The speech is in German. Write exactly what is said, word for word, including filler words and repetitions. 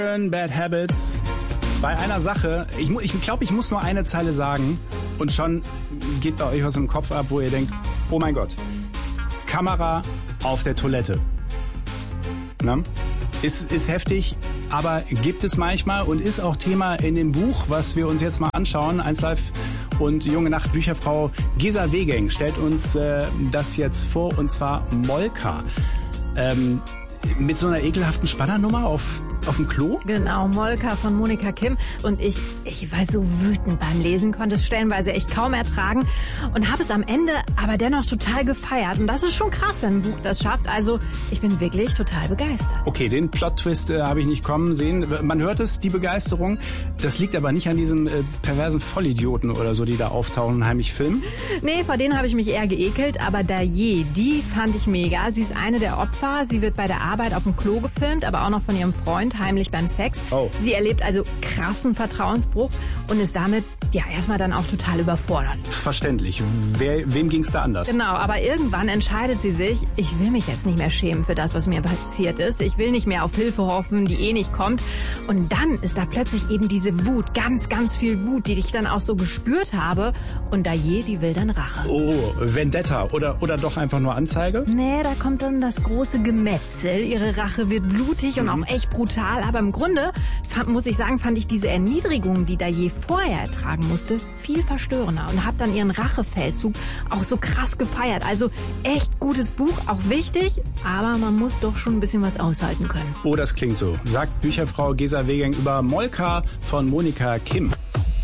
Bad Habits. Bei einer Sache, ich, mu- ich glaube, ich muss nur eine Zeile sagen und schon geht bei euch was im Kopf ab, wo ihr denkt, oh mein Gott, Kamera auf der Toilette. Na? Ist, ist heftig, aber gibt es manchmal und ist auch Thema in dem Buch, was wir uns jetzt mal anschauen. eins Live und Junge Nacht Bücherfrau Gesa Wegeng stellt uns äh, das jetzt vor, und zwar Molka. Ähm, mit so einer ekelhaften Spannernummer auf, auf dem Klo? Genau, Molka von Monika Kim. Und ich, ich war so wütend beim Lesen, konnte es stellenweise echt kaum ertragen und habe es am Ende aber dennoch total gefeiert. Und das ist schon krass, wenn ein Buch das schafft. Also ich bin wirklich total begeistert. Okay, den Plot-Twist äh, habe ich nicht kommen sehen. Man hört es, die Begeisterung. Das liegt aber nicht an diesen äh, perversen Vollidioten oder so, die da auftauchen und heimlich filmen. Nee, vor denen habe ich mich eher geekelt. Aber Daye, die fand ich mega. Sie ist eine der Opfer. Sie wird bei der Arbeit auf dem Klo gefilmt, aber auch noch von ihrem Freund heimlich beim Sex. Oh. Sie erlebt also krassen Vertrauensbruch und ist damit ja erstmal dann auch total überfordert. Verständlich. Wer, wem ging's da anders? Genau, aber irgendwann entscheidet sie sich, ich will mich jetzt nicht mehr schämen für das, was mir passiert ist. Ich will nicht mehr auf Hilfe hoffen, die eh nicht kommt. Und dann ist da plötzlich eben diese Wut, ganz, ganz viel Wut, die ich dann auch so gespürt habe. Und Daye, die will dann Rache. Oh, Vendetta oder, oder doch einfach nur Anzeige? Nee, da kommt dann das große Gemetzel. Ihre Rache wird blutig und auch echt brutal. Aber im Grunde, fand, muss ich sagen, fand ich diese Erniedrigung, die Daye vorher ertragen musste, viel verstörender. Und habe dann ihren Rachefeldzug auch so krass gefeiert. Also echt gutes Buch, auch wichtig. Aber man muss doch schon ein bisschen was aushalten können. Oh, das klingt so. Sagt Bücherfrau Gesa Wegeng über Molka von Monika Kim.